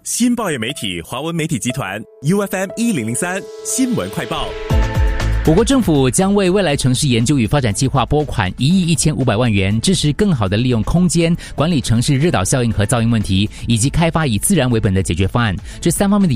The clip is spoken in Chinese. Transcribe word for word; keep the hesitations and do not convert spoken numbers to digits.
新报业媒体华文媒体集团 U F M 一零零三新闻快报。 我国政府将为未来城市研究与发展计划拨款一亿一千五百万元，支持更好地利用空间管理城市热岛效应和噪音问题，以及开发以自然为本的解决方案。这三方面的